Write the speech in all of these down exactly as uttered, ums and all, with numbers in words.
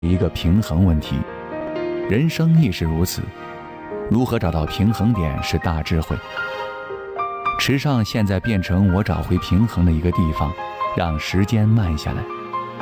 一个平衡问题，人生亦是如此。如何找到平衡点是大智慧。池上现在变成我找回平衡的一个地方，让时间慢下来。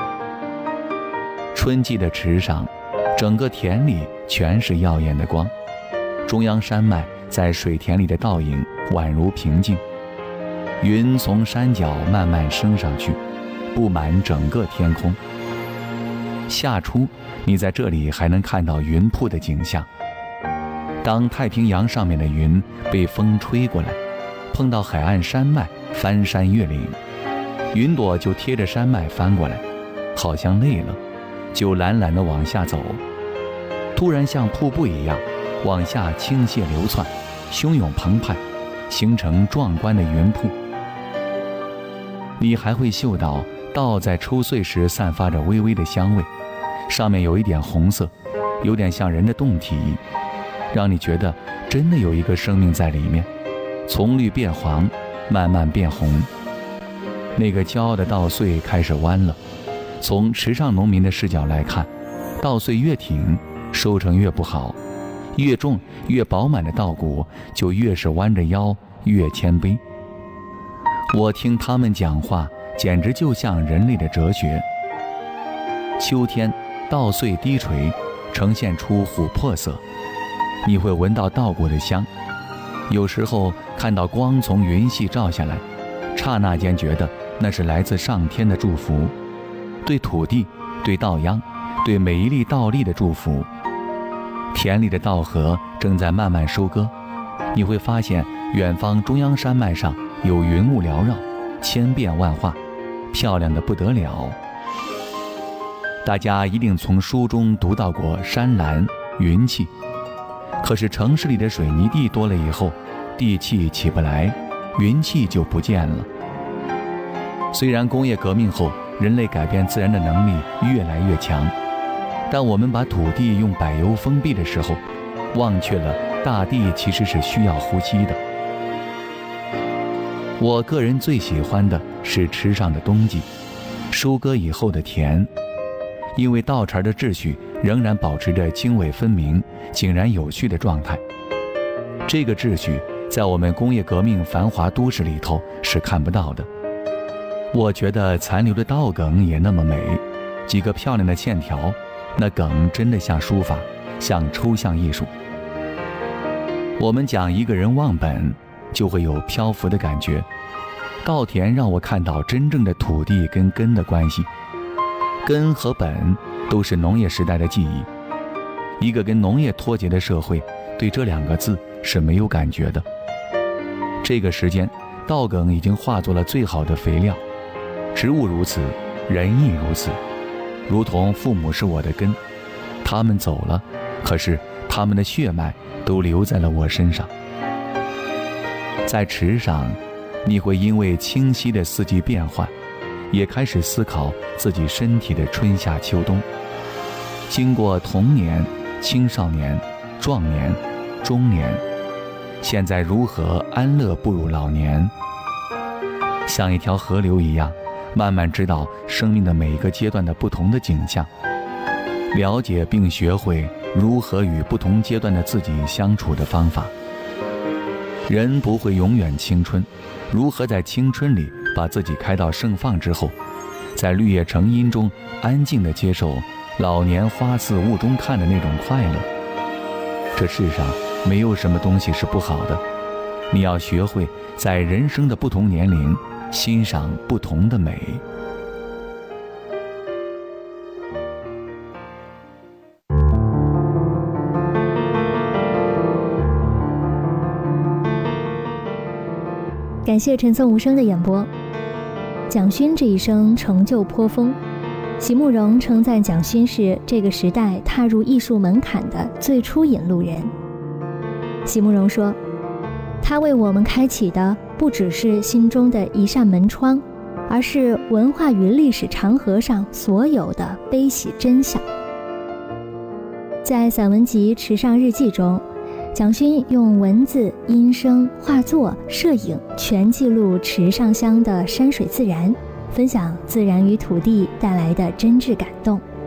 春季的池上，整个田里全是耀眼的光，中央山脉在水田里的倒影宛如平静，云从山脚慢慢升上去，布满整个天空。夏初，你在这里还能看到云瀑的景象。当太平洋上面的云被风吹过来，碰到海岸山脉，翻山越岭，云朵就贴着山脉翻过来，好像累了，就懒懒地往下走，突然像瀑布一样往下倾泻流窜，汹涌澎湃，形成壮观的云瀑。你还会嗅到稻在抽穗时散发着微微的香味，上面有一点红色，有点像人的胴体，让你觉得真的有一个生命在里面，从绿变黄，慢慢变红。那个骄傲的稻穗开始弯了，从池上农民的视角来看，稻穗越挺，收成越不好，越重越饱满的稻谷就越是弯着腰，越谦卑。我听他们讲话，简直就像人类的哲学。秋天，稻穗低垂，呈现出琥珀色，你会闻到稻谷的香。有时候看到光从云隙照下来，刹那间觉得那是来自上天的祝福，对土地，对稻秧，对每一粒稻粒的祝福。田里的稻禾正在慢慢收割，你会发现远方中央山脉上有云雾缭绕，千变万化，漂亮得不得了。大家一定从书中读到过山岚、云气，可是城市里的水泥地多了以后，地气起不来，云气就不见了。虽然工业革命后人类改变自然的能力越来越强，但我们把土地用柏油封闭的时候，忘却了大地其实是需要呼吸的。我个人最喜欢的是池上的冬季，收割以后的田，因为稻茬的秩序仍然保持着经纬分明、井然有序的状态。这个秩序在我们工业革命繁华都市里头是看不到的。我觉得残留的稻梗也那么美，几个漂亮的线条，那梗真的像书法，像抽象艺术。我们讲一个人忘本，就会有漂浮的感觉。稻田让我看到真正的土地跟根的关系，根和本都是农业时代的记忆。一个跟农业脱节的社会，对这两个字是没有感觉的。这个时间，稻梗已经化作了最好的肥料。植物如此，人亦如此，如同父母是我的根，他们走了，可是他们的血脉都留在了我身上。在池上，你会因为清晰的四季变换，也开始思考自己身体的春夏秋冬。经过童年、青少年、壮年、中年，现在如何安乐步入老年？像一条河流一样，慢慢知道生命的每一个阶段的不同的景象，了解并学会如何与不同阶段的自己相处的方法。人不会永远青春，如何在青春里把自己开到盛放之后，在绿叶成荫中安静地接受老年花似雾中看的那种快乐。这世上没有什么东西是不好的，你要学会在人生的不同年龄欣赏不同的美。 感谢陈颂无声的演播。蒋勋这一生成就颇丰，席慕容称赞蒋勋是这个时代踏入艺术门槛的最初引路人。席慕容说，他为我们开启的不只是心中的一扇门窗，而是文化与历史长河上所有的悲喜真相。在散文集《池上日记》中，蒋勋用文字、音声、画作、摄影全记录池上乡的山水自然，分享自然与土地带来的真挚感动。